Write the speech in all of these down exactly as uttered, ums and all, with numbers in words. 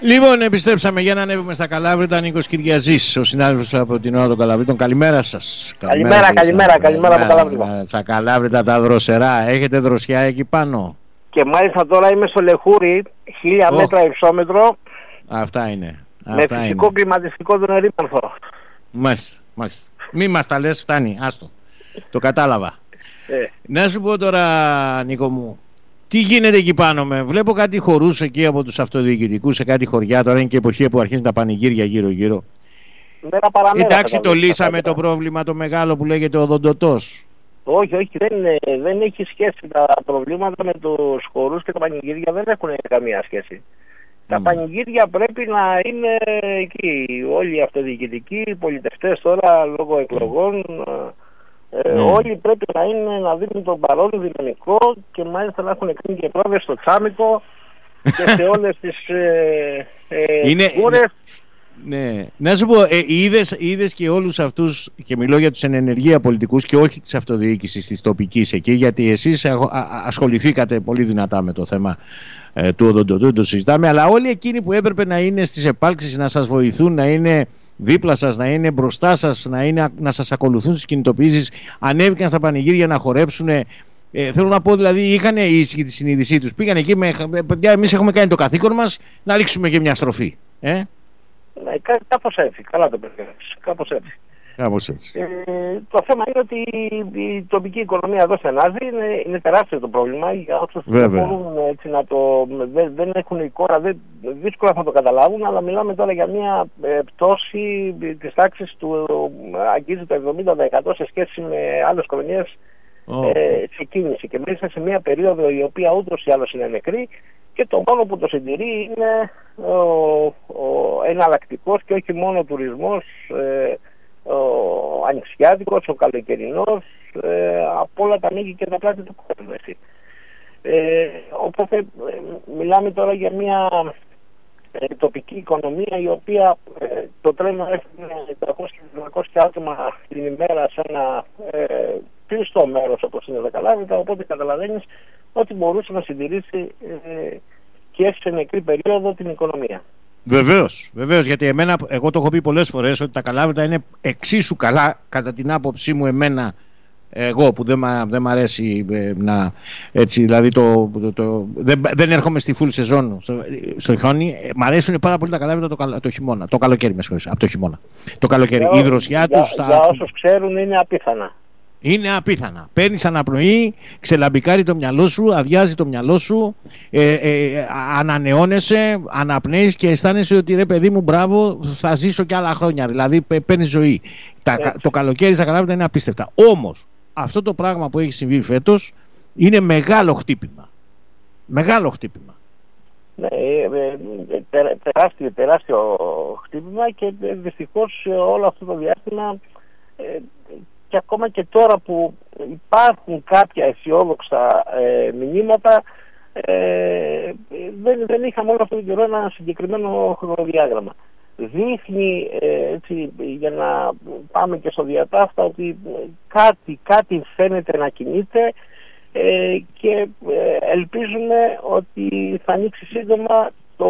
Λοιπόν, επιστρέψαμε για να ανέβουμε στα Καλάβρητα. Νίκος Κυριαζής, ο συνάδελφος από την ώρα των Καλαβρίτων. Καλημέρα σας. Καλημέρα, καλημέρα, καλημέρα από Καλάβρητα. Στα Καλάβρητα τα δροσερά. Έχετε δροσιά εκεί πάνω? Και μάλιστα τώρα είμαι στο Λεχούρι, χίλια oh. μέτρα υψόμετρο. Αυτά είναι. Με Αυτά φυσικό είναι. κλιματιστικό τον ερήμανθο. Μάλιστα, μάλιστα. Μη μας τα λες, φτάνει, άστο. Το κατάλαβα. Ε. Να σου πω τώρα, Νίκο μου, τι γίνεται εκεί πάνω με. Βλέπω κάτι χορούς εκεί από τους αυτοδιοικητικούς σε κάτι χωριά. Τώρα είναι και εποχή που αρχίζουν τα πανηγύρια γύρω-γύρω. Μέρα παραμέρα. Εντάξει, το λύσαμε το πρόβλημα το μεγάλο που λέγεται οδοντοτός. Όχι, όχι, δεν, δεν έχει σχέση. Τα προβλήματα με τους χορούς και τα πανηγύρια δεν έχουν καμία σχέση. Mm. Τα πανηγύρια πρέπει να είναι εκεί. Όλοι οι αυτοδιοικητικοί, οι πολιτευτές τώρα λόγω εκλογών, mm. ε, mm. όλοι πρέπει να είναι να δίνουν τον παρόν δυναμικό και μάλιστα να έχουν κάνει και πρόβες στο Τσάμικο και σε όλες τις ε, ε, είναι, χώρες. Ναι. Να σου πω, ε, είδες, είδες και όλους αυτούς, και μιλώ για τους εν ενεργεία πολιτικούς και όχι της αυτοδιοίκησης της τοπικής εκεί, γιατί εσείς α, α, ασχοληθήκατε πολύ δυνατά με το θέμα ε, του οδοντοτού, το συζητάμε, αλλά όλοι εκείνοι που έπρεπε να είναι στις επάλξεις, να σας βοηθούν, να είναι δίπλα σας, να είναι μπροστά σας, να, είναι, να σας ακολουθούν στις κινητοποιήσεις, ανέβηκαν στα πανηγύρια να χορέψουν. Ε, θέλω να πω, δηλαδή, είχαν ήσυχη τη συνείδησή τους. Πήγαν εκεί με, παιδιά, εμείς έχουμε κάνει το καθήκον μας, να ρίξουμε και μια στροφή. Ε? Ναι, κά, κάπως έτσι, καλά το περιγράψεις, κάπως έτσι. Κάπως έτσι. Ε, το θέμα είναι ότι η τοπική οικονομία εδώ στενάζει, είναι, είναι τεράστιο το πρόβλημα για όσους δεν μπορούν έτσι να το, δεν, δεν έχουν εικόνα, δεν, δύσκολα θα το καταλάβουν, αλλά μιλάμε τώρα για μια ε, πτώση της τάξης του, αγγίζει το εβδομήντα τοις εκατό σε σχέση με άλλες οικονομίες oh. ε, σε κίνηση και μέσα σε μια περίοδο η οποία ούτως ή άλλως είναι νεκρή. Και το μόνο που το συντηρεί είναι ο, ο εναλλακτικός και όχι μόνο ο τουρισμός, ε, ο ανοιξιάτικος, ο καλοκαιρινός, ε, από όλα τα μήκη και τα πλάτη του κόσμου. Ε, οπότε ε, μιλάμε τώρα για μια ε, τοπική οικονομία η οποία ε, το τρένο έφυγε τριακόσια με τριακόσια άτομα την ημέρα σε ένα ε, κλειστό μέρος όπως είναι τα Καλάβρητα, οπότε καταλαβαίνεις ότι μπορούσε να συντηρήσει ε, και σε νεκρή περίοδο την οικονομία. Βεβαίως, βεβαίως, γιατί εμένα, εγώ το έχω πει πολλές φορές ότι τα Καλάβρητα είναι εξίσου καλά κατά την άποψή μου εμένα, εγώ που δεν, μα, δεν μ' αρέσει ε, να έτσι, δηλαδή το, το, το, δεν, δεν έρχομαι στη full σεζόν στο, στο χιόνι, ε, μ' αρέσουν πάρα πολύ τα Καλάβρητα το, το χειμώνα, το καλοκαίρι με συγχωρείς, από το χειμώνα. Το καλοκαίρι, η δροσιά τους... Για, για όσους ξέρουν είναι απίθανα. Είναι απίθανα. Παίρνεις αναπνοή, ξελαμπικάρει το μυαλό σου, αδειάζει το μυαλό σου, ε, ε, ανανεώνεσαι, αναπνέεις και αισθάνεσαι ότι ρε παιδί μου, μπράβο, θα ζήσω κι άλλα χρόνια. Δηλαδή παίρνεις ζωή. Τα, το καλοκαίρι στα Καλάβρητα είναι απίστευτα. Όμως αυτό το πράγμα που έχει συμβεί φέτος είναι μεγάλο χτύπημα. Μεγάλο χτύπημα. Ναι, τε, τεράστιο, τεράστιο χτύπημα και δυστυχώς όλο αυτό το διάστημα. Ε, Και ακόμα και τώρα που υπάρχουν κάποια αισιόδοξα ε, μηνύματα, ε, δεν, δεν είχαμε όλο αυτό το καιρό ένα συγκεκριμένο χρονοδιάγραμμα. Δείχνει, ε, έτσι, για να πάμε και στο διατάφτα, ότι κάτι, κάτι φαίνεται να κινείται ε, και ε, ελπίζουμε ότι θα ανοίξει σύντομα. Το,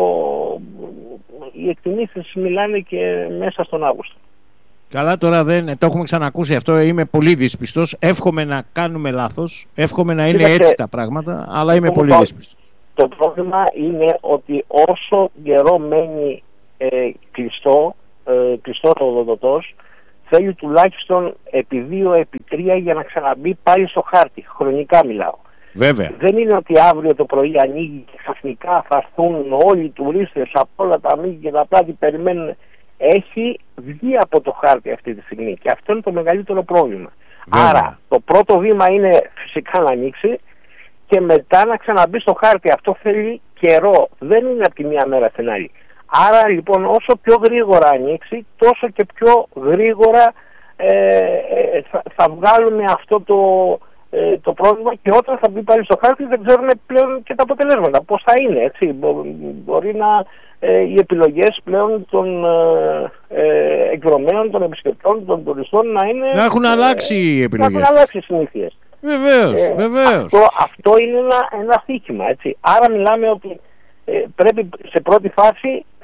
οι εκτιμήσεις μιλάνε και μέσα στον Αύγουστο. Καλά, τώρα δεν το έχουμε ξανακούσει αυτό, είμαι πολύ δύσπιστος. Εύχομαι να κάνουμε λάθος, εύχομαι να είναι Κοίταξε, έτσι τα πράγματα, αλλά είμαι πολύ το, δύσπιστος. Το πρόβλημα είναι ότι όσο καιρό μένει ε, κλειστό, ε, κλειστό το οδοντοτός, θέλει τουλάχιστον επί δύο, επί τρία για να ξαναμπεί πάλι στο χάρτη. Χρονικά μιλάω. Βέβαια. Δεν είναι ότι αύριο το πρωί ανοίγει και ξαφνικά θα έρθουν όλοι οι τουρίστες από όλα τα μήκη και τα πλάτη, περιμένουν. Έχει βγει από το χάρτη αυτή τη στιγμή και αυτό είναι το μεγαλύτερο πρόβλημα. Βέβαια. Άρα το πρώτο βήμα είναι φυσικά να ανοίξει και μετά να ξαναμπεί στο χάρτη. Αυτό θέλει καιρό, δεν είναι από τη μία μέρα στην άλλη. Άρα λοιπόν όσο πιο γρήγορα ανοίξει, τόσο και πιο γρήγορα ε, ε, θα, θα βγάλουμε αυτό το, ε, το πρόβλημα και όταν θα μπει πάλι στο χάρτη δεν ξέρουμε πλέον και τα αποτελέσματα, πώς θα είναι, έτσι. Μπο, μπορεί να ε, οι επιλογές πλέον των ε, ε, εκδρομέων, των επισκεπτών, των τουριστών να είναι... Να έχουν αλλάξει οι επιλογές. Να έχουν αλλάξει οι συνήθειες. Βεβαίως, ε, βεβαίως. Αυτό, αυτό είναι ένα, ένα στοίχημα, έτσι. Άρα μιλάμε ότι ε, πρέπει σε πρώτη φάση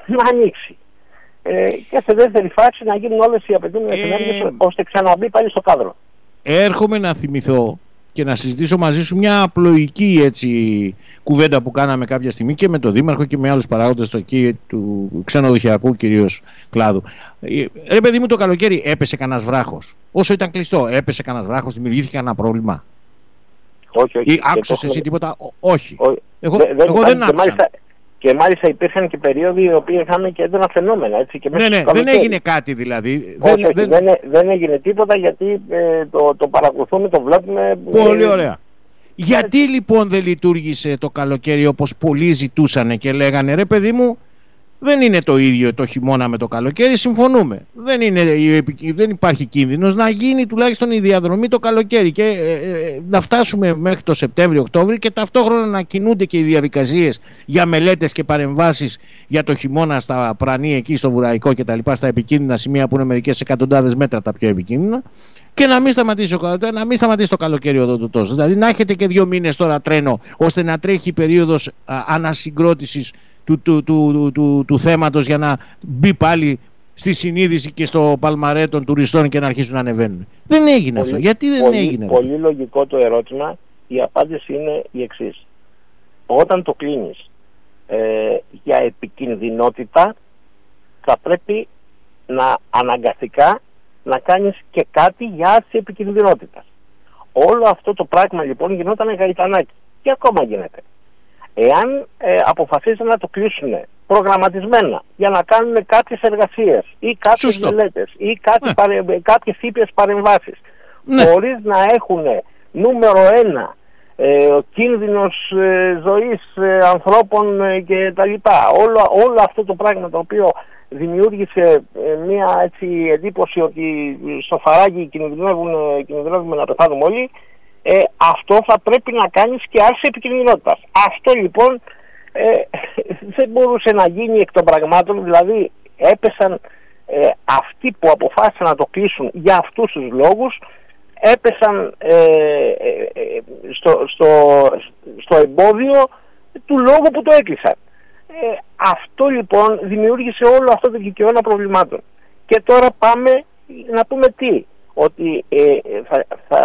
να ανοίξει. Ε, και σε δεύτερη φάση να γίνουν όλες οι απαιτούμενες ε... ενέργειες ώστε ξαναμπεί πάλι στο κάδρο. Έρχομαι να θυμηθώ και να συζητήσω μαζί σου μια απλοϊκή έτσι, κουβέντα που κάναμε κάποια στιγμή και με τον Δήμαρχο και με άλλους παράγοντες εκεί, του ξενοδοχειακού κυρίως κλάδου. Ρε παιδί μου, το καλοκαίρι έπεσε κανένας βράχος? Όσο ήταν κλειστό, έπεσε κανένας βράχος? Δημιουργήθηκε κανένα πρόβλημα? Όχι, όχι. Ή άκουσες εσύ τίποτα? Όχι. όχι. Εγώ, δεν, εγώ δεν άκουσα. Και μάλιστα υπήρχαν και περίοδοι οι οποίοι είχαν και έντονα φαινόμενα. Έτσι, και ναι, ναι, δεν έγινε κάτι δηλαδή. Όχι, δεν, δεν... δεν, δεν έγινε τίποτα γιατί ε, το, το παρακολουθούμε, το βλέπουμε. Πολύ ωραία. Γιατί λοιπόν δεν λειτουργήσε το καλοκαίρι όπως πολλοί ζητούσαν και λέγανε ρε παιδί μου, δεν είναι το ίδιο το χειμώνα με το καλοκαίρι, συμφωνούμε. Δεν, είναι, δεν υπάρχει κίνδυνος να γίνει τουλάχιστον η διαδρομή το καλοκαίρι και ε, ε, να φτάσουμε μέχρι το Σεπτέμβριο-Οκτώβριο και ταυτόχρονα να κινούνται και οι διαδικασίες για μελέτες και παρεμβάσεις για το χειμώνα στα πρανή εκεί στο Βουραϊκό και τα λοιπά, στα επικίνδυνα σημεία που είναι μερικές εκατοντάδες μέτρα τα πιο επικίνδυνα. Και να μην σταματήσει, να μην σταματήσει το καλοκαίρι εδώ τόσο. Δηλαδή να έχετε και δύο μήνες τώρα τρένο ώστε να τρέχει η περίοδος α, ανασυγκρότησης του, του, του, του, του, του θέματος για να μπει πάλι στη συνείδηση και στο παλμαρέ των τουριστών και να αρχίσουν να ανεβαίνουν. Δεν έγινε πολύ, αυτό. Γιατί δεν πολύ, έγινε? Πολύ αυτό. Λογικό το ερώτημα. Η απάντηση είναι η εξής. Όταν το κλείνεις ε, για επικινδυνότητα θα πρέπει να αναγκαστικά να κάνεις και κάτι για άρση επικινδυνότητας. Όλο αυτό το πράγμα λοιπόν γινόταν γαϊτανάκι και ακόμα γίνεται. Εάν ε, αποφασίζουν να το κλείσουν προγραμματισμένα για να κάνουν κάποιες εργασίες ή κάποιες μελέτες ή κάποιες, ναι. παρε, κάποιες ήπιες παρεμβάσεις, ναι. χωρίς να έχουν νούμερο ένα ε, ο κίνδυνος ε, ζωής ε, ανθρώπων ε, και τα λοιπά, όλο, όλο αυτό το πράγμα το οποίο δημιούργησε ε, μια έτσι εντύπωση ότι στο φαράγγι κινδυνεύουν, κινδυνεύουμε να πεθάνουμε όλοι. Ε, αυτό θα πρέπει να κάνεις και άρση επικινδυνότητας. Αυτό λοιπόν ε, δεν μπορούσε να γίνει εκ των πραγμάτων, δηλαδή έπεσαν ε, αυτοί που αποφάσισαν να το κλείσουν για αυτούς τους λόγους, έπεσαν ε, ε, ε, στο, στο, στο εμπόδιο του λόγου που το έκλεισαν. Ε, αυτό λοιπόν δημιούργησε όλο αυτό το κυκαιώνα προβλημάτων. Και τώρα πάμε να πούμε τι, ότι ε, θα, θα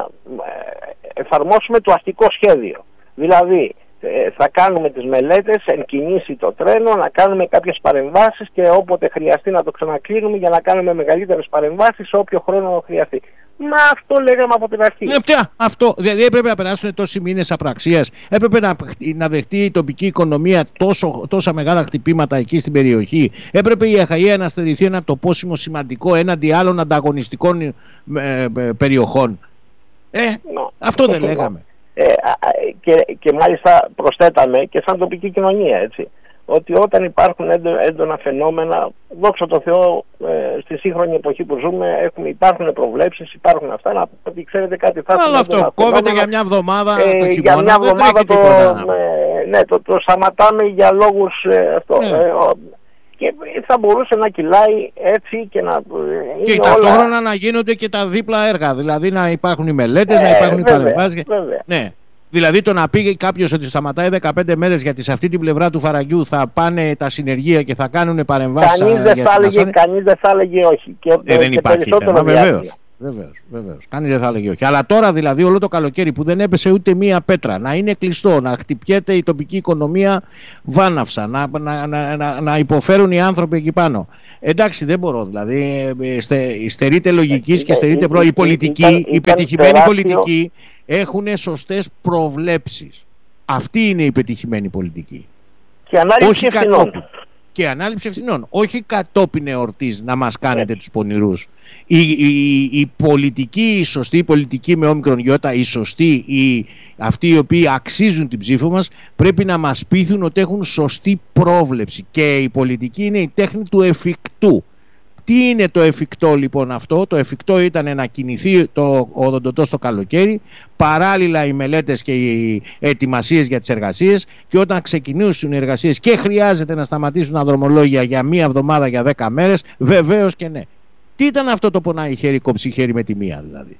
εφαρμόσουμε το αστικό σχέδιο. Δηλαδή ε, θα κάνουμε τις μελέτες, εν κινήσει το τρένο, να κάνουμε κάποιες παρεμβάσεις και όποτε χρειαστεί να το ξανακλείνουμε για να κάνουμε μεγαλύτερες παρεμβάσεις σε όποιο χρόνο χρειαστεί. Μα αυτό λέγαμε από την αρχή. Ναι, αυτό, δηλαδή έπρεπε να περάσουν τόσοι μήνες απραξίας, έπρεπε να, να δεχτεί η τοπική οικονομία τόσο, τόσα μεγάλα χτυπήματα εκεί στην περιοχή, έπρεπε η Αχαΐα να στερηθεί ένα τοπόσιμο σημαντικό έναντι άλλων ανταγωνιστικών ε, ε, περιοχών. Ε, no. Αυτό δεν λέγαμε. Ε, και, και μάλιστα προσθέταμε και σαν τοπική κοινωνία, έτσι, ότι όταν υπάρχουν έντονα φαινόμενα, δόξα τω Θεώ, ε, στη σύγχρονη εποχή που ζούμε, έχουμε, υπάρχουν προβλέψεις, υπάρχουν αυτά, να ότι ξέρετε κάτι θα Αλλά αυτό κόβεται για μια εβδομάδα ε, το χειμώνα, για μια εβδομάδα το, το, ε, ναι, το, το σταματάμε για λόγους ε, αυτό. Ναι. Ε, ο, και θα μπορούσε να κυλάει έτσι και να... Και ταυτόχρονα όλα... να γίνονται και τα δίπλα έργα, δηλαδή να υπάρχουν οι μελέτες, ε, να υπάρχουν οι παρεμβάσεις. Ναι. Δηλαδή το να πει κάποιος ότι σταματάει δεκαπέντε μέρες γιατί σε αυτή την πλευρά του φαραγγιού θα πάνε τα συνεργεία και θα κάνουν παρεμβάσεις. Κανείς δεν θα έλεγε, κανείς δεν θα έλεγε όχι. Και, ε, δεν και υπάρχει θέμα, βεβαίως. Βεβαίως, βεβαίως. Κανείς δεν θα έλεγε όχι. Αλλά τώρα δηλαδή όλο το καλοκαίρι που δεν έπεσε ούτε μία πέτρα, να είναι κλειστό, να χτυπιέται η τοπική οικονομία βάναυσα, να, να, να, να, να υποφέρουν οι άνθρωποι εκεί πάνω. Εντάξει, δεν μπορώ δηλαδή. Στε, στερείται λογικής και στερείται προ... η πολιτική, η πετυχημένη πολιτική έχουν σωστές προβλέψεις. Αυτή είναι η πετυχημένη πολιτική. Και ανάληψη ευθυνών. Και ανάληψη ευθυνών. Όχι κατόπιν εορτής να μας κάνετε yeah. τους πονηρούς. Η, η, η πολιτική, η σωστή πολιτική με όμικρον γιώτα, οι σωστοί, οι, αυτοί οι οποίοι αξίζουν την ψήφο μας, πρέπει να μας πείθουν ότι έχουν σωστή πρόβλεψη. Και η πολιτική είναι η τέχνη του εφικτού. Τι είναι το εφικτό λοιπόν αυτό? Το εφικτό ήταν να κινηθεί το οδοντοτό στο καλοκαίρι, παράλληλα οι μελέτες και οι ετοιμασίες για τις εργασίες, και όταν ξεκινήσουν οι εργασίες και χρειάζεται να σταματήσουν τα δρομολόγια για μία εβδομάδα, για δέκα μέρες, βεβαίως και ναι. Τι ήταν αυτό το πονάει χέρι κόψει χέρι με τη μία δηλαδή?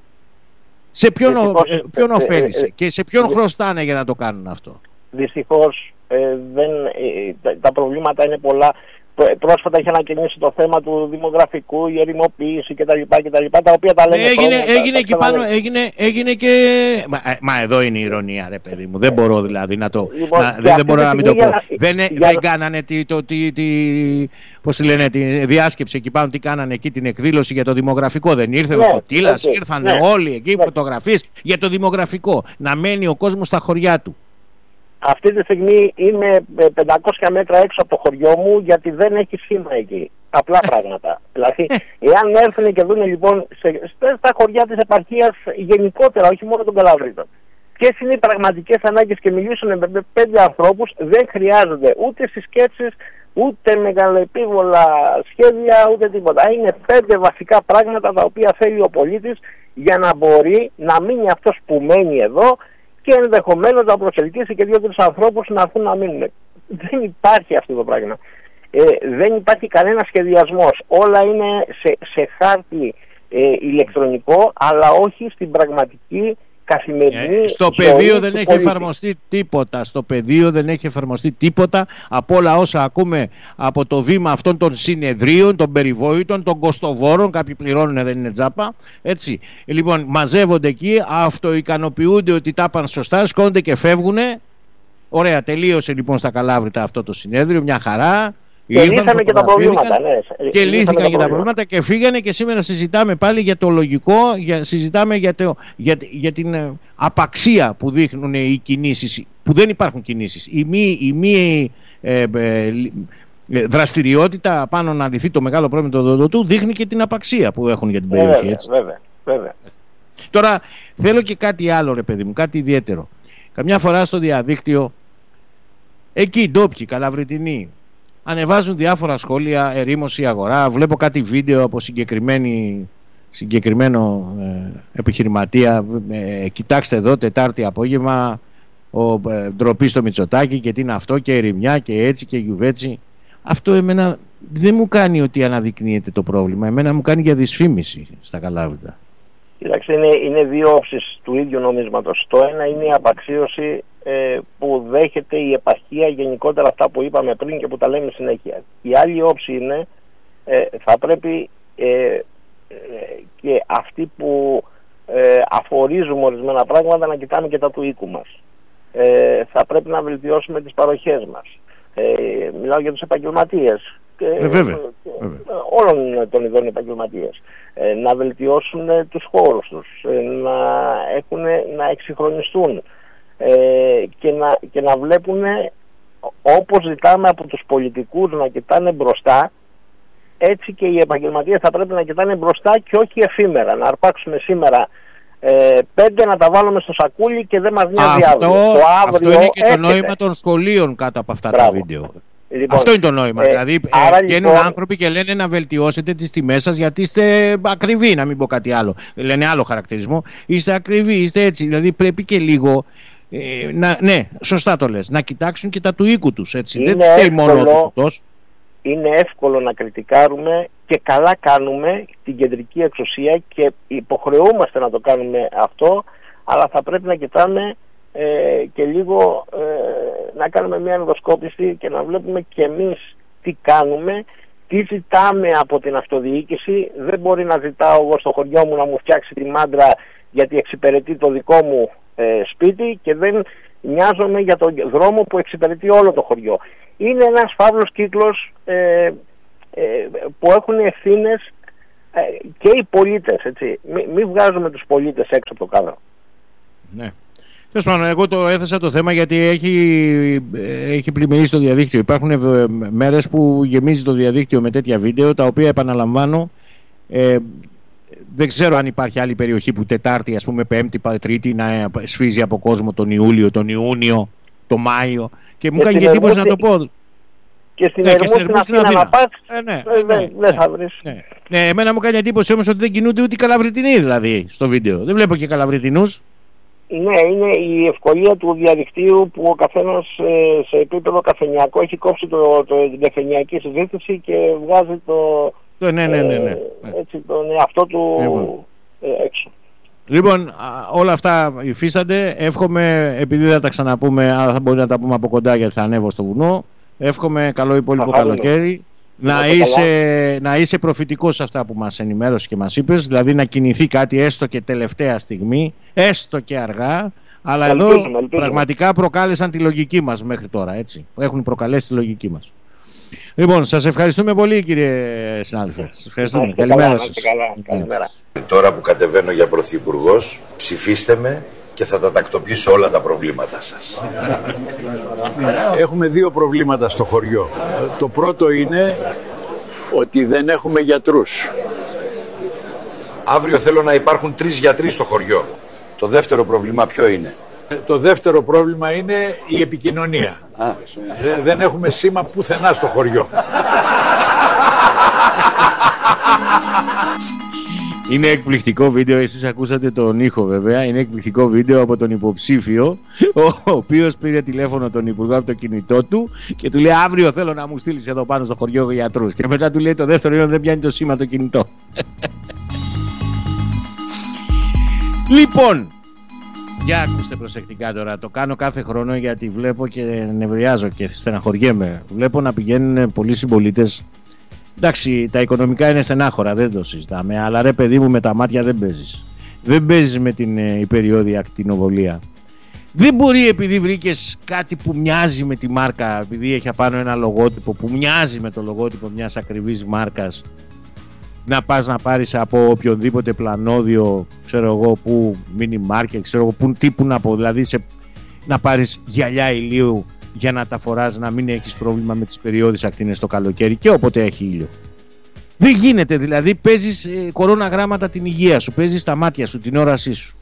Σε ποιον, δυστυχώς, ε, ποιον ωφέλησε ε, ε, και σε ποιον ε, χρωστάνε για να το κάνουν αυτό? Δυστυχώς ε, δεν, ε, τα, τα προβλήματα είναι πολλά. πρόσφατα είχε ανακοινήσει το θέμα του δημογραφικού, η ερημοποίηση κτλ. Τα οποία τα λένε. Έγινε, χρόνια, έγινε τα, εκεί τα πάνω, έγινε, έγινε και. Μα, μα εδώ είναι η ηρωνία, ρε παιδί μου. Δεν μπορώ δηλαδή να το. Λοιπόν, να, δεν δεν μπορώ να μην το πω. Για, δεν, για... δεν κάνανε τη, το, τη, τη, πώς τη λένε, τη διάσκεψη εκεί πάνω, τι κάνανε εκεί την εκδήλωση για το δημογραφικό. Δεν ήρθε ναι, ο Φωτήλας, okay, ήρθαν ναι, όλοι εκεί, ναι. φωτογραφίες για το δημογραφικό. Να μένει ο κόσμος στα χωριά του. Αυτή τη στιγμή είμαι πεντακόσια μέτρα έξω από το χωριό μου, γιατί δεν έχει σήμα εκεί. Απλά πράγματα. Δηλαδή, εάν έρθουν και δουν λοιπόν σε, στα χωριά της επαρχίας γενικότερα, όχι μόνο των Καλαβρίτων, ποιες είναι οι πραγματικές ανάγκες και μιλήσουν με πέντε ανθρώπους, δεν χρειάζονται ούτε συσκέψεις, ούτε μεγαλοεπίβολα σχέδια, ούτε τίποτα. Είναι πέντε βασικά πράγματα τα οποία θέλει ο πολίτης για να μπορεί να μείνει αυτός που μένει εδώ και ενδεχομένως να προσελκύσει και δύο-τρεις ανθρώπους να έρθουν να μείνουν. Δεν υπάρχει αυτό το πράγμα. Ε, δεν υπάρχει κανένα σχεδιασμός. Όλα είναι σε, σε χάρτη ε, ηλεκτρονικό, αλλά όχι στην πραγματική καθημερινή ε, στο πεδίο δεν έχει πολίτη. εφαρμοστεί τίποτα. Στο πεδίο δεν έχει εφαρμοστεί τίποτα από όλα όσα ακούμε από το βήμα αυτών των συνεδρίων, των περιβόητων, των κοστοβόρων. Κάποιοι πληρώνουν, δεν είναι τζάπα. Έτσι. Λοιπόν, μαζεύονται εκεί, αυτοικανοποιούνται ότι τα είπαν σωστά, σκόνται και φεύγουν. Ωραία, τελείωσε λοιπόν στα Καλάβρητα αυτό το συνέδριο, μια χαρά. Και λύθαμε και τα προβλήματα. Ναι. Και λύθηκαν και τα προβλήματα και φύγανε, και σήμερα συζητάμε πάλι για το λογικό, για, συζητάμε για, το, για, για την ε, απαξία που δείχνουν οι κινήσεις, που δεν υπάρχουν κινήσεις. Η μη, η μη ε, ε, ε, δραστηριότητα πάνω να λυθεί το μεγάλο πρόβλημα του Δοδοτού δείχνει και την απαξία που έχουν για την περιοχή. Βέβαια, έτσι. βέβαια, βέβαια. Τώρα θέλω και κάτι άλλο, ρε παιδί μου, κάτι ιδιαίτερο. Καμιά φορά στο διαδίκτυο, εκεί ντόπιοι, καλαβριτινοί, ανεβάζουν διάφορα σχόλια, ερήμωση, αγορά. Βλέπω κάτι βίντεο από συγκεκριμένο ε, επιχειρηματία. Ε, κοιτάξτε εδώ, Τετάρτη απόγευμα, ο ε, ντροπή στο Μητσοτάκι και τι είναι αυτό, και ερημιά και έτσι και γιουβέτσι. Αυτό εμένα δεν μου κάνει ότι αναδεικνύεται το πρόβλημα. Εμένα μου κάνει για δυσφήμιση στα Καλάβρητα. Κοίταξε, είναι, είναι δύο όψεις του ίδιου νομίσματος. Το ένα είναι η απαξίωση ε, που δέχεται η επαρχία, γενικότερα αυτά που είπαμε πριν και που τα λέμε συνέχεια. Η άλλη όψη είναι ε, θα πρέπει ε, ε, και αυτοί που ε, αφορίζουμε ορισμένα πράγματα να κοιτάμε και τα του οίκου μας. Ε, θα πρέπει να βελτιώσουμε τις παροχές μας. Ε, μιλάω για τους επαγγελματίες. Ε, βέβαια, βέβαια. Όλων των ειδών επαγγελματίες, ε, να βελτιώσουν ε, τους χώρους τους, ε, να, έχουν, να εξυγχρονιστούν ε, και, να, και να βλέπουν, όπως ζητάμε από τους πολιτικούς να κοιτάνε μπροστά, έτσι και οι επαγγελματίες θα πρέπει να κοιτάνε μπροστά και όχι εφήμερα, να αρπάξουμε σήμερα ε, πέντε, να τα βάλουμε στο σακούλι και δεν μας νοιάζει αυτό, αύριο. Το αύριο αυτό είναι και έρχεται. Το νόημα των σχολείων κάτω από αυτά Μπράβο. τα βίντεο. Λοιπόν, αυτό είναι το νόημα. Ε, δηλαδή, άρα, βγαίνουν λοιπόν, άνθρωποι και λένε να βελτιώσετε τις τιμές σας γιατί είστε ακριβοί, να μην πω κάτι άλλο. Λένε άλλο χαρακτηρισμό. Είστε ακριβοί, είστε έτσι. Δηλαδή πρέπει και λίγο. Ε, να, ναι, σωστά το λες. Να κοιτάξουν και τα του οίκου τους. Έτσι. Δεν τους φταίει μόνο τους. Είναι εύκολο να κριτικάρουμε και καλά κάνουμε την κεντρική εξουσία και υποχρεούμαστε να το κάνουμε αυτό, αλλά θα πρέπει να κοιτάμε ε, και λίγο ε, να κάνουμε μια ενδοσκόπηση και να βλέπουμε και εμείς τι κάνουμε, τι ζητάμε από την αυτοδιοίκηση. Δεν μπορεί να ζητάω εγώ στο χωριό μου να μου φτιάξει τη μάντρα γιατί εξυπηρετεί το δικό μου ε, σπίτι και δεν νοιάζομαι για τον δρόμο που εξυπηρετεί όλο το χωριό. Είναι ένας φαύλος κύκλος ε, ε, που έχουν ευθύνες ε, και οι πολίτες, έτσι. Μην μη βγάζουμε τους πολίτες έξω από το κάδρο. Ναι. Τέλος πάντων, εγώ το έθεσα το θέμα γιατί έχει, έχει πλημμυρίσει το διαδίκτυο. Υπάρχουν μέρες που γεμίζει το διαδίκτυο με τέτοια βίντεο, τα οποία επαναλαμβάνω, ε, δεν ξέρω αν υπάρχει άλλη περιοχή που Τετάρτη, ας πούμε Πέμπτη, Τρίτη να σφίζει από κόσμο τον Ιούλιο, τον Ιούνιο, τον Μάιο, και μου κάνει και εντύπωση να το πω. Και στην ναι, Ερμού στην Αθήνα να πας, ε, ναι, ε, ναι, ναι, δεν θα βρεις. Ναι. Ναι, εμένα μου κάνει εντύπωση όμως ότι δεν κινούνται ούτε οι Καλαβριτινοί δηλαδή στο βίντεο. Δεν βλέπω και Καλαβριτινούς. Ναι, είναι η ευκολία του διαδικτύου που ο καθένας ε, σε επίπεδο καφενιακό έχει κόψει το, το, την καφενιακή συζήτηση και βγάζει το, το ναι, ναι, ναι, ναι. Ε, έτσι, τον εαυτό του λοιπόν. ε, έξω. Λοιπόν, όλα αυτά υφίστανται. Εύχομαι, επειδή δεν θα τα ξαναπούμε, αλλά θα μπορεί να τα πούμε από κοντά γιατί θα ανέβω στο βουνό. Εύχομαι καλό υπόλοιπο καλοκαίρι. να, είσαι, να είσαι προφητικός σε αυτά που μας ενημέρωσε και μας είπες, δηλαδή να κινηθεί κάτι έστω και τελευταία στιγμή, έστω και αργά, αλλά εδώ ελπίζουμε, ελπίζουμε. πραγματικά προκάλεσαν τη λογική μας μέχρι τώρα, έτσι. Έχουν προκαλέσει τη λογική μας. Λοιπόν, σας ευχαριστούμε πολύ, κύριε συνάδελφε. Σας ευχαριστούμε. Άστε Καλημέρα καλά, σας. Καλά. Καλημέρα. Τώρα που κατεβαίνω για πρωθυπουργός, ψηφίστε με και θα τα τακτοποιήσω όλα τα προβλήματα σας. Έχουμε δύο προβλήματα στο χωριό. Το πρώτο είναι ότι δεν έχουμε γιατρούς. Αύριο θέλω να υπάρχουν τρεις γιατροί στο χωριό. Το δεύτερο πρόβλημα ποιο είναι? Το δεύτερο πρόβλημα είναι η επικοινωνία. Α. Δεν έχουμε σήμα πουθενά στο χωριό. Είναι εκπληκτικό βίντεο, εσείς ακούσατε τον ήχο βέβαια. Είναι εκπληκτικό βίντεο από τον υποψήφιο, ο οποίος πήρε τηλέφωνο τον υπουργό από το κινητό του και του λέει αύριο θέλω να μου στείλεις εδώ πάνω στο χωριό γιατρούς. Και μετά του λέει το δεύτερο είναι δεν πιάνει το σήμα το κινητό. Λοιπόν, για ακούστε προσεκτικά τώρα. Το κάνω κάθε χρόνο γιατί βλέπω και νευριάζω και στεναχωριέμαι. Βλέπω να πηγαίνουν πολλοί συμπολίτες. Εντάξει, τα οικονομικά είναι στενάχωρα, δεν το συζητάμε. Αλλά ρε παιδί μου, με τα μάτια δεν παίζεις. Δεν παίζεις με την ε, υπεριώδη ακτινοβολία. Δεν μπορεί επειδή βρήκες κάτι που μοιάζει με τη μάρκα, επειδή έχει απάνω ένα λογότυπο που μοιάζει με το λογότυπο μιας ακριβής μάρκας, να πας να πάρεις από οποιονδήποτε πλανόδιο, ξέρω εγώ που, mini market, ξέρω εγώ που, τι που να πω, δηλαδή σε, να πάρεις γυαλιά ηλίου για να τα φοράς, να μην έχεις πρόβλημα με τις περιόδεις ακτίνες το καλοκαίρι και όποτε έχει ήλιο. Δεν γίνεται, δηλαδή παίζεις ε, κορώνα γράμματα την υγεία σου, παίζεις τα μάτια σου, την όρασή σου.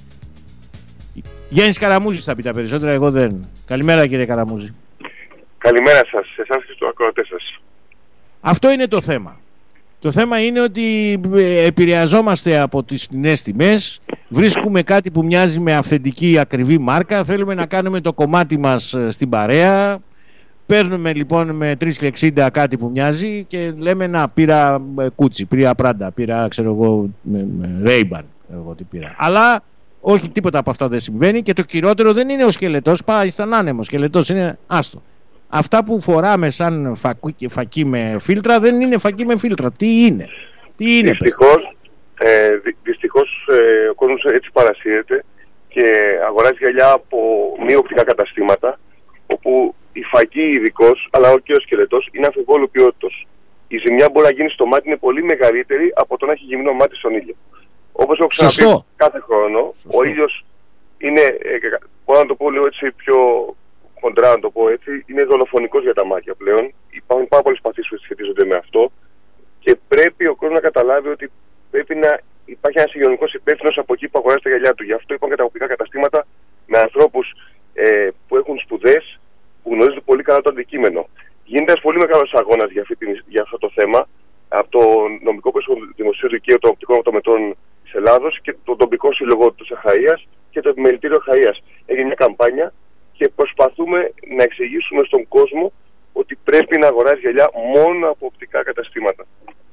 Γιάννης Καραμούζης θα πει τα περισσότερα, εγώ δεν. Καλημέρα κύριε Καραμούζη. Καλημέρα σας, εσάς και στους ακροατές σας. Αυτό είναι το θέμα. Το θέμα είναι ότι επηρεαζόμαστε από τις φθηνές τιμές, βρίσκουμε κάτι που μοιάζει με αυθεντική ακριβή μάρκα, θέλουμε να κάνουμε το κομμάτι μας στην παρέα, παίρνουμε λοιπόν με τρία εξήντα κάτι που μοιάζει και λέμε να πήρα Κούτσι, πήρα Πράντα, πήρα ξέρω εγώ Ray-Ban, εγώ τι πήρα. Αλλά όχι, τίποτα από αυτά δεν συμβαίνει και το χειρότερο δεν είναι ο σκελετός, πάει στον άνεμο, ο σκελετός είναι άστο. Αυτά που φοράμε σαν φακί, φακί με φίλτρα δεν είναι φακί με φίλτρα. Τι είναι, τι είναι Δυστυχώς, ε, δυ, δυστυχώς ε, ο κόσμος έτσι παρασύρεται και αγοράζει γυαλιά από μη οπτικά καταστήματα όπου η φακή ειδικός, αλλά και ο σκελετός είναι αμφιβόλου ποιότητος. Η ζημιά μπορεί να γίνει στο μάτι είναι πολύ μεγαλύτερη από το να έχει γυμνό μάτι στον ήλιο. Όπως έχω ξαναπεί κάθε χρόνο, Σωστό. ο ήλιος είναι, ε, μπορώ να το πω λίγο έτσι πιο χοντρά να το πω έτσι, είναι δολοφονικός για τα μάτια πλέον. Υπάρχουν πάρα πολλές παθήσεις που σχετίζονται με αυτό και πρέπει ο κόσμος να καταλάβει ότι πρέπει να υπάρχει ένας υγειονομικός υπεύθυνος από εκεί που αγοράζει τα γυαλιά του. Γι' αυτό υπάρχουν και τα οπτικά καταστήματα με ανθρώπους ε, που έχουν σπουδές, που γνωρίζουν πολύ καλά το αντικείμενο. Γίνεται ένας πολύ μεγάλος αγώνας για, για αυτό το θέμα από το νομικό πρόσωπο του Δημοσίου Δικαίου των Οπτικών Οπτομετρών της Ελλάδος και τον τοπικό σύλλογο της Αχαΐας και το επιμελητήριο Αχαΐας. Έγινε μια καμπάνια και προσπαθούμε να εξηγήσουμε στον κόσμο ότι πρέπει να αγοράζει γυαλιά μόνο από οπτικά καταστήματα.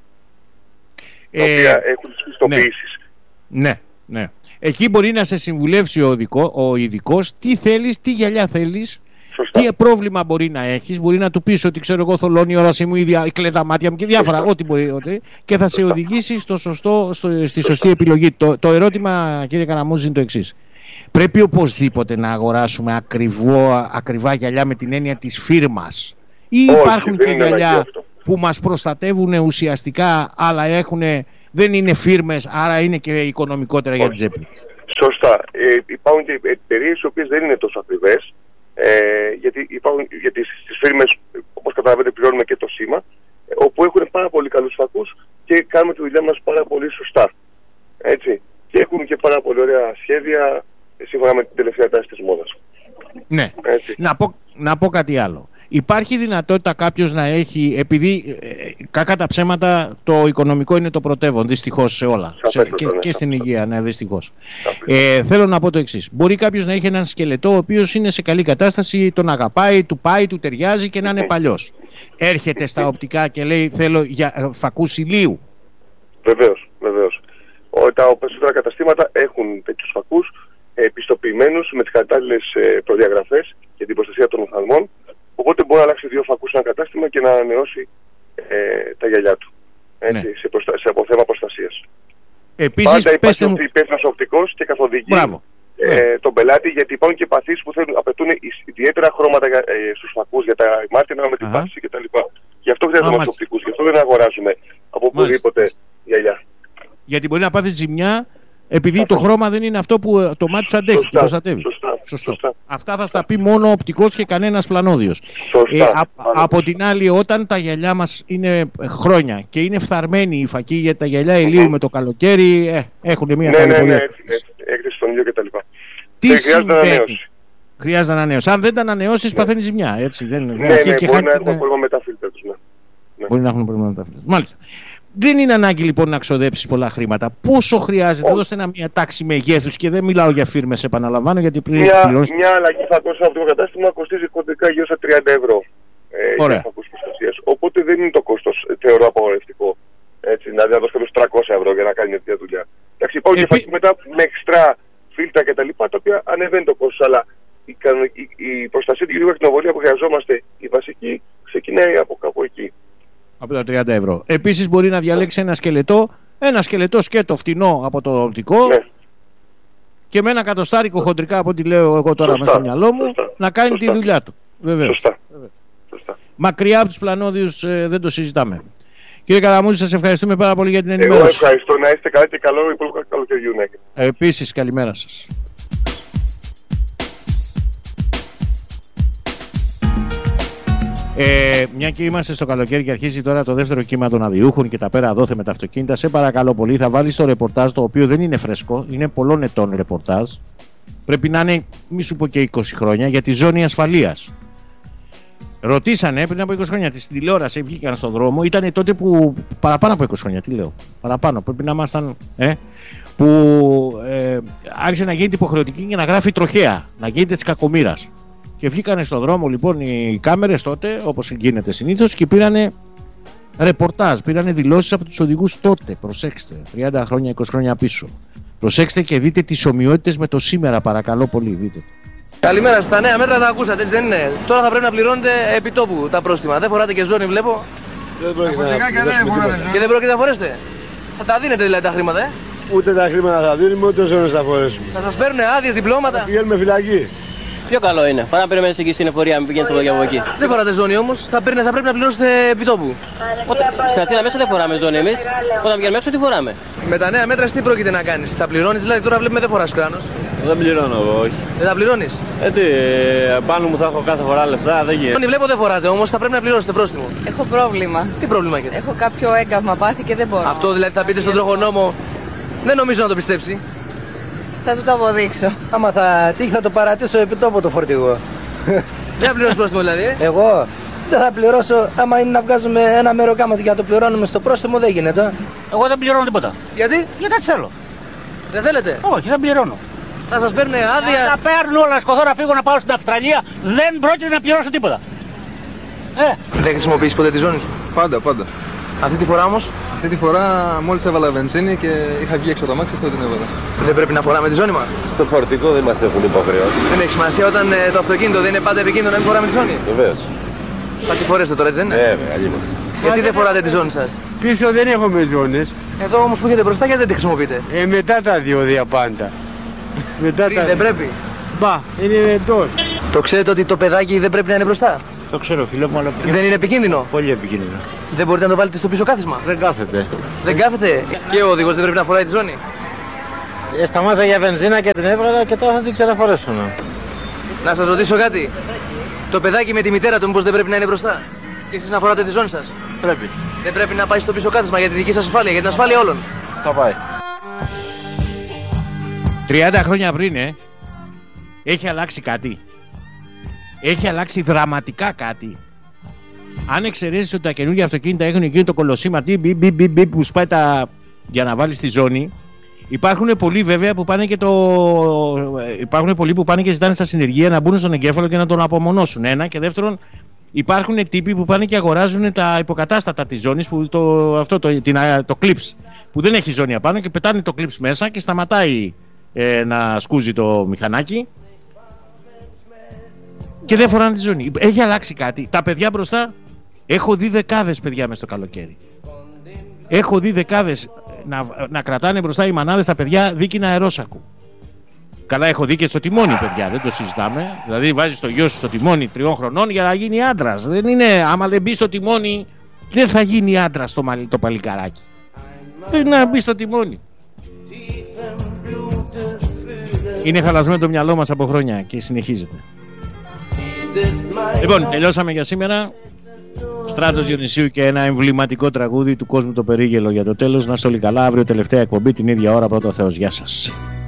Ε, τα οποία έχουν τις πιστοποιήσεις. Ναι, ναι, ναι. Εκεί μπορεί να σε συμβουλεύσει ο, ειδικό, ο ειδικός τι θέλεις, τι γυαλιά θέλεις, Σωστά. τι πρόβλημα μπορεί να έχεις. Μπορεί να του πεις ότι ξέρω εγώ θολώνει η όρασή μου, η κλαίτα μάτια μου και διάφορα, Σωστά. ό,τι μπορεί. Ό,τι, και θα Σωστά. σε οδηγήσει στο σωστό, στο, στη σωστή επιλογή. Το, το ερώτημα, κύριε Καραμούζη, είναι το εξής. Πρέπει οπωσδήποτε να αγοράσουμε ακριβό, ακριβά γυαλιά με την έννοια της φίρμας ή Όχι, υπάρχουν και γυαλιά που μας προστατεύουν ουσιαστικά αλλά έχουν, δεν είναι φίρμες άρα είναι και οικονομικότερα Όχι. για την τσέπη? Σωστά. Ε, υπάρχουν και εταιρείες οι οποίες δεν είναι τόσο ακριβές ε, γιατί, υπάρχουν, γιατί στις φίρμες όπως καταλαβαίνετε πληρώνουμε και το σήμα όπου έχουν πάρα πολύ καλούς φακούς και κάνουμε τη δουλειά μας πάρα πολύ σωστά. Έτσι. Και έχουν και πάρα πολύ ωραία σχέδια σύμφωνα με την τελευταία τάση της μόδας. Ναι. Να πω, να πω κάτι άλλο. Υπάρχει δυνατότητα κάποιος να έχει, επειδή ε, κακά τα ψέματα το οικονομικό είναι το πρωτεύον, δυστυχώς σε όλα. Σε, και, ναι, και στην υγεία, ναι, δυστυχώς. Ε, θέλω να πω το εξής. Μπορεί κάποιος να έχει έναν σκελετό ο οποίος είναι σε καλή κατάσταση, τον αγαπάει, του πάει, του ταιριάζει και να είναι παλιός. Έρχεται στα οπτικά και λέει θέλω για φακούς ηλίου. Βεβαίως, βεβαίως. Τα περισσότερα καταστήματα έχουν τέτοιους φακούς επιστοποιημένους με τις κατάλληλες προδιαγραφές για την προστασία των οφθαλμών. Οπότε μπορεί να αλλάξει δύο φακούς σε ένα κατάστημα και να ανανεώσει ε, τα γυαλιά του. Έτσι, ναι. σε, προστα... σε αποθέμα προστασίας. Επίσης, πάντα υπάρχει πέστε... υπεύθυνος οπτικός και καθοδηγεί ε, ναι. τον πελάτη, γιατί υπάρχουν και παθήσεις που θέλουν, απαιτούν ιδιαίτερα χρώματα ε, στους φακούς για τα μάρτυνα με την πάση κτλ. Γι' αυτό χρειαζόμαστε οπτικούς, γι' αυτό δεν αγοράζουμε από οπουδήποτε γυαλιά. Γιατί μπορεί να πάθει ζημιά επειδή αυτό. Το χρώμα δεν είναι αυτό που το μάτι σου αντέχει σωστά, και προστατεύει. Σωστά, Σωστό. σωστά. Αυτά θα στα πει μόνο ο οπτικός και κανένας πλανόδιος. Ε, α, από την άλλη, όταν τα γυαλιά μας είναι χρόνια και είναι φθαρμένοι οι φακοί, γιατί τα γυαλιά ηλίου mm-hmm. με το καλοκαίρι ε, έχουν μια ναι, καλή ναι, ναι, έκτηση στον ήλιο κτλ. Τι συμβαίνει? Χρειάζεται ανανέωση. Αν δεν τα ανανεώσεις, ναι. παθαίνει ζημιά. Έτσι, δεν, ναι, δεν ναι, ναι, και μπορεί να έχουμε πρόβλημα με τα φίλτρα τους. Ναι. Μπορεί να έχουν πρόβλημα με τα φίλτρα τους. Μάλιστα. Δεν είναι ανάγκη λοιπόν να ξοδέψεις πολλά χρήματα. Πόσο χρειάζεται? Δώστε ένα μια τάξη μεγέθους και δεν μιλάω για φίρμες, επαναλαμβάνω, γιατί πριν μια, πληρώσεις... μια αλλαγή φακός από το κατάστημα κοστίζει κοντικά γύρω στα τριάντα ευρώ. Ε, για φακούς προστασίας. Οπότε δεν είναι το κόστος, θεωρώ, απαγορευτικό. Έτσι, δηλαδή να δώσει κάποιος τριακόσια ευρώ για να κάνει μια τέτοια δουλειά. Εντάξει, υπάρχουν Επί... και φακοί μετά με εξτρά φίλτρα κτλ. Τα, τα οποία ανεβαίνει το κόστος, αλλά η, η, η προστασία του γυαλίου ακτινοβολία που χρειαζόμαστε, η βασική, ξεκινάει από κάπου εκεί. Από τα τριάντα ευρώ. Επίσης μπορεί να διαλέξει ένα σκελετό, ένα σκελετό σκέτο φτηνό από το οπτικό ναι. και με ένα κατοστάρικο χοντρικά από ό,τι λέω εγώ τώρα μέσα στο μυαλό μου σωστά, να κάνει σωστά. Τη δουλειά του. Βεβαίως. Σωστά. Σωστά. Μακριά από τους πλανόδιους ε, δεν το συζητάμε. Κύριε Καραμούζη, σας ευχαριστούμε πάρα πολύ για την ενημέρωση. Εγώ ευχαριστώ, να είστε καλά και καλό υπόλοιπο καλοκαιριού. Επίσης, καλημέρα σας. Ε, μια και είμαστε στο καλοκαίρι και αρχίζει τώρα το δεύτερο κύμα των αδιούχων και τα πέρα δόθε με τα αυτοκίνητα, σε παρακαλώ πολύ, θα βάλεις το ρεπορτάζ, το οποίο δεν είναι φρέσκο, είναι πολλών ετών ρεπορτάζ. Πρέπει να είναι, μη σου πω και είκοσι χρόνια, για τη ζώνη ασφαλείας. Ρωτήσανε πριν από είκοσι χρόνια, στην τηλεόραση βγήκαν στον δρόμο, ήταν τότε που. Παραπάνω από είκοσι χρόνια, τι λέω. Παραπάνω, πρέπει να ήμασταν. Ε, που ε, άρχισε να γίνεται υποχρεωτική και να γράφει τροχέα, να γίνεται τη κακομοίρα. Και βγήκανε στον δρόμο λοιπόν οι κάμερες τότε, όπως γίνεται συνήθως, και πήρανε ρεπορτάζ, πήρανε δηλώσεις από τους οδηγούς τότε. Προσέξτε, τριάντα χρόνια, είκοσι χρόνια πίσω. Προσέξτε και δείτε τις ομοιότητες με το σήμερα, παρακαλώ πολύ, δείτε. Καλημέρα, στα νέα μέτρα τα ακούσατε, έτσι δεν είναι? Τώρα θα πρέπει να πληρώνετε επί τόπου τα πρόστιμα. Δεν φοράτε και ζώνη, βλέπω. Δεν πρόκειται να φορέσετε. Και δεν πρόκειται να φορέσετε. Θα τα δίνετε δηλαδή τα χρήματα, ε? Ούτε τα χρήματα θα δίνουμε, ούτε ζώνες θα φορέσουμε. Θα σας παίρνουν άδειες, διπλώματα. Πηγαίνουμε φυλακή. Πιο καλό είναι. Πάμε να περιμένεις εκεί στην εφορία, μην πηγαίνεις από εκεί από εκεί. Δεν φοράτε ζώνη όμως, θα, παίρνε, θα πρέπει να πληρώσετε επί τόπου. Στην Αθήνα μέσα δεν φοράμε ζώνη εμείς. Όταν βγαίνουμε έξω τι φοράμε. Με τα νέα μέτρα τι πρόκειται να κάνεις? Θα πληρώνεις, δηλαδή τώρα βλέπουμε δεν φοράς κράνος. Δεν πληρώνω εγώ, όχι. Δεν θα πληρώνεις? Ε, τι, πάνω μου θα έχω κάθε φορά λεφτά, δεν γίνεται. Βλέπω δεν φοράτε όμως, θα πρέπει να πληρώσετε πρόστιμο. Έχω πρόβλημα. Τι πρόβλημα έχετε? Έχω κάποιο έγκαυμα πάθη και δεν μπορώ. Αυτό δηλαδή θα πείτε στον τροχονόμο, δεν νομίζω να το πιστέψει. Θα του το αποδείξω. Άμα θα τύχει θα το παρατήσω επί τόπου το φορτηγό. Δεν θα πληρώσει πρόστιμο δηλαδή, ε? Εγώ δεν θα πληρώσω. Άμα είναι να βγάζουμε ένα μεροκάμα και να το πληρώνουμε στο πρόστιμο, δεν γίνεται. Εγώ δεν πληρώνω τίποτα. Γιατί? Γιατί δεν θέλω. Δεν θέλετε? Όχι, δεν πληρώνω. Θα σας παίρνουν άδεια. Να παίρνουν όλα, να σκοθώ να φύγω να πάω στην Αυστραλία. Δεν πρόκειται να πληρώσω τίποτα. Ε. Δεν χρησιμοποιείς ποτέ τη ζώνη σου? Πάντα, πάντα. Αυτή τη φορά όμως? Αυτή τη φορά μόλις έβαλα βενζίνη και είχα βγει έξω το μάξι, αυτό την έβαλα. Δεν πρέπει να φοράμε τη ζώνη μας? Στο φορτικό δεν μας έχουν υποχρεώσει. Δεν έχει σημασία όταν ε, το αυτοκίνητο δεν είναι πάντα επικίνδυνο να μην φοράμε τη ζώνη? Βεβαίως. Θα τη φορέσετε τώρα, έτσι δεν είναι? Βέβαια, αλλιώς. Γιατί δεν φοράτε τη ζώνη σας? Πίσω δεν έχουμε ζώνες. Εδώ όμως που έχετε μπροστά, γιατί δεν τη χρησιμοποιείτε? Ε, μετά τα διόδια πάντα. μετά τα... Δεν πρέπει. Μπα, είναι εντός. Το ξέρετε ότι το παιδάκι δεν πρέπει να είναι μπροστά? Το ξέρω, φίλε μου, αλλά... Δεν είναι επικίνδυνο? Πολύ επικίνδυνο. Δεν μπορείτε να το βάλετε στο πίσω κάθισμα? Δεν κάθεται. Δεν κάθεται? Και ο οδηγός δεν πρέπει να φοράει τη ζώνη? Ε, σταμάτησα για βενζίνα και την έβγαλα και τώρα θα την ξαναφορέσω. Να σας ρωτήσω κάτι. Το παιδάκι με τη μητέρα του μήπως δεν πρέπει να είναι μπροστά? Και εσείς να φοράτε τη ζώνη σας? Πρέπει. Δεν πρέπει να πάει στο πίσω κάθισμα για τη δική σας ασφάλεια, για την ασφάλεια όλων? Θα πάει. τριάντα χρόνια πριν, ε, έχει αλλάξει κάτι. Έχει αλλάξει δραματικά κάτι. Αν εξαιρέσεις ότι τα καινούργια αυτοκίνητα έχουν εκείνο το κολοσσίμα που σπάει τα... για να βάλεις τη ζώνη, υπάρχουν πολλοί βέβαια που πάνε και το... υπάρχουν πολλοί που πάνε και ζητάνε στα συνεργεία να μπουν στον εγκέφαλο και να τον απομονώσουν. Ένα. Και δεύτερον, υπάρχουν τύποι που πάνε και αγοράζουν τα υποκατάστατα της ζώνης, που το, αυτό το, την, το clips, που δεν έχει ζώνη απάνω, και πετάνε το clips μέσα και σταματάει ε, να σκούζει το μηχανάκι. Και δεν φοράνε τη ζώνη. Έχει αλλάξει κάτι. Τα παιδιά μπροστά Έχω δει δεκάδες παιδιά μες στο καλοκαίρι. Έχω δει δεκάδες να, να κρατάνε μπροστά οι μανάδες τα παιδιά δίκαινα αερόσακου. Καλά, έχω δει και στο τιμόνι, παιδιά, δεν το συζητάμε. Δηλαδή, βάζεις το γιο σου στο τιμόνι τριών χρονών για να γίνει άντρας. Δεν είναι, άμα δεν μπει στο τιμόνι, δεν θα γίνει άντρας το, το παλικαράκι. Δεν είναι να μπει στο τιμόνι. Είναι χαλασμένο το μυαλό μας από χρόνια και συνεχίζεται. Λοιπόν, τελειώσαμε για σήμερα. Στράτος Διονυσίου και ένα εμβληματικό τραγούδι του κόσμου το περίγελο για το τέλος. Να είστε όλοι καλά, αύριο τελευταία εκπομπή την ίδια ώρα, πρώτο Θεός. Γεια σας.